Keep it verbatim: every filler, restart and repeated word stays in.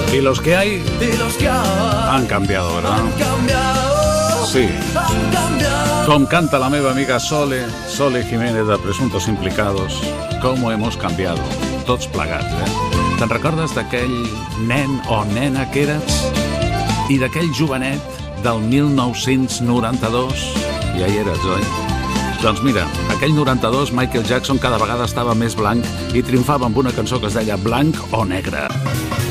Y los que hay Y los que hay han cambiado, ¿verdad? han cambiado. Sí. Han cambiado. Com canta la meva amiga Sole, Sole Jiménez de Presuntos Implicados, com hemos canviado, tots plegats, eh? Te'n recordes d'aquell nen o nena que eres? I d'aquell jovenet del mil nou-cents noranta-dos? Ja hi eres, oi? Doncs mira, aquell noranta-dos Michael Jackson cada vegada estava més blanc i triomfava amb una cançó que es deia Blanc o Negre.